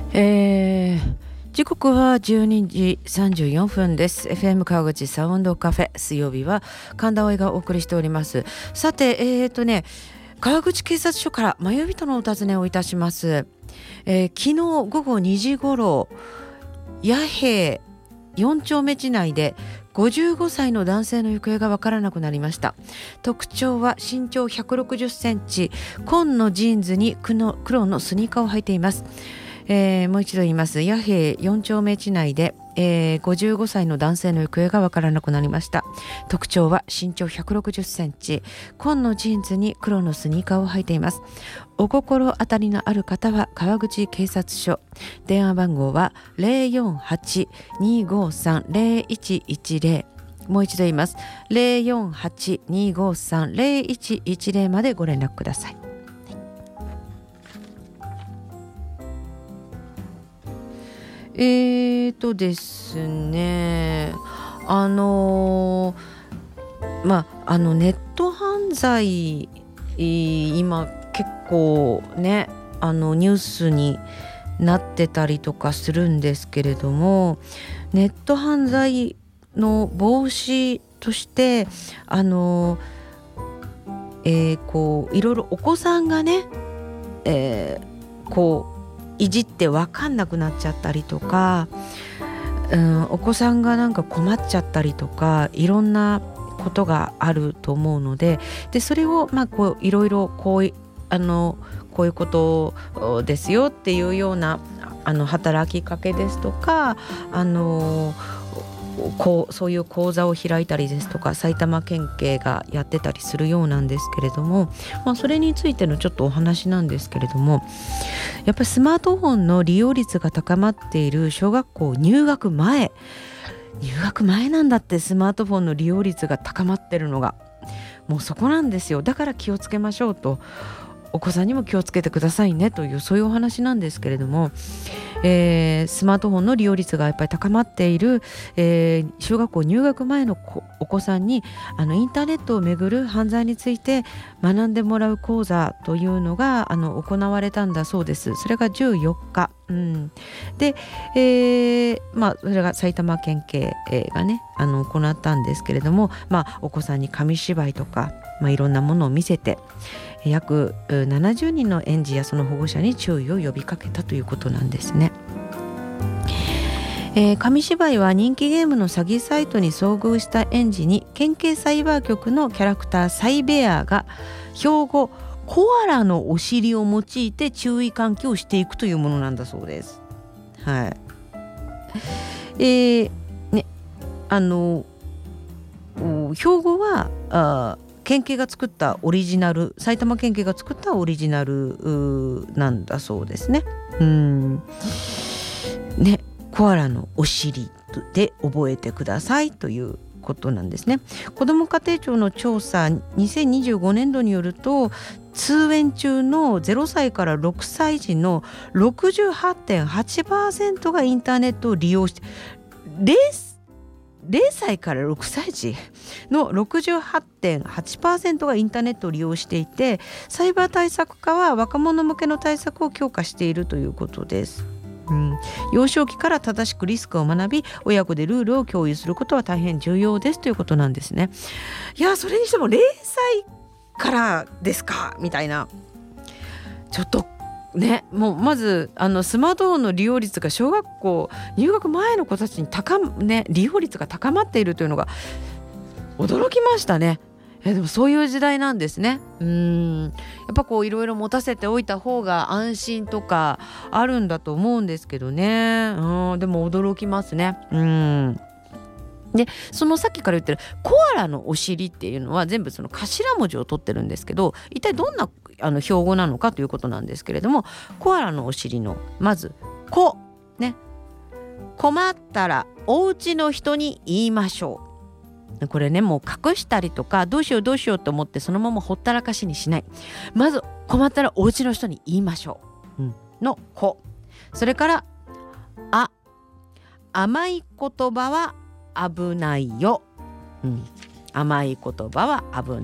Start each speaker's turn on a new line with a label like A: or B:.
A: 時刻は12時34分です。 FM 川口サウンドカフェ、水曜日は神田葵がお送りしております。さて川口警察署から迷い人のお尋ねをいたします。昨日午後2時ごろ、弥平4丁目地内で55歳の男性の行方がわからなくなりました。特徴は身長160センチ、紺のジーンズに黒のスニーカーを履いています。もう一度言います。弥平4丁目地内で、55歳の男性の行方がわからなくなりました。特徴は身長160センチ、紺のジーンズに黒のスニーカーを履いています。お心当たりのある方は川口警察署、電話番号は 048-253-0110、もう一度言います。 048-253-0110 までご連絡ください。ですね、ネット犯罪、今結構ね、ニュースになってたりとかするんですけれども、ネット犯罪の防止としていろいろお子さんがね、いじって分かんなくなっちゃったりとか、お子さんがなんか困っちゃったりとか、いろんなことがあると思うので、それをいろいろこういうことですよっていうような働きかけですとか、そういう講座を開いたりですとか、埼玉県警がやってたりするようなんですけれども、それについてのちょっとお話なんですけれども、やっぱりスマートフォンの利用率が高まっている小学校入学前なんだって、スマートフォンの利用率が高まってるのがもうそこなんですよ。だから気をつけましょうと、お子さんにも気をつけてくださいねという、そういうお話なんですけれども、スマートフォンの利用率がやっぱり高まっている、小学校入学前のお子さんにインターネットをめぐる犯罪について学んでもらう講座というのが行われたんだそうです。それが14日、で、それが埼玉県警がね行ったんですけれども、お子さんに紙芝居とか、いろんなものを見せて、約70人の園児やその保護者に注意を呼びかけたということなんですね。紙芝居は人気ゲームの詐欺サイトに遭遇した園児に県警サイバー局のキャラクターサイベアが標語コアラのお尻を用いて注意喚起をしていくというものなんだそうです。はい。標語は県警が作ったオリジナル、埼玉県警が作ったオリジナルなんだそうですね。コアラのお尻で覚えてくださいということなんですね。子ども家庭庁の調査2025年度によると、通園中の0歳から6歳児の 68.8% がインターネットを利用して0歳から6歳児の 68.8% がインターネットを利用していて、サイバー対策課は若者向けの対策を強化しているということです。幼少期から正しくリスクを学び、親子でルールを共有することは大変重要ですということなんですね。いや、それにしても0歳からですかみたいな、ちょっとね、もうまずスマートフォンの利用率が小学校入学前の子たちに利用率が高まっているというのが驚きましたね。でもそういう時代なんですね。やっぱいろいろ持たせておいた方が安心とかあるんだと思うんですけどね。でも驚きますね。で、そのさっきから言ってるコアラのお尻っていうのは全部その頭文字を取ってるんですけど、一体どんな標語なのかということなんですけれども、コアラのお尻のまずね、困ったらお家の人に言いましょう。これね、もう隠したりとかどうしようと思ってそのままほったらかしにしない。まず困ったらお家の人に言いましょう、のそれから甘い言葉は危ないよ、甘い言葉は危ない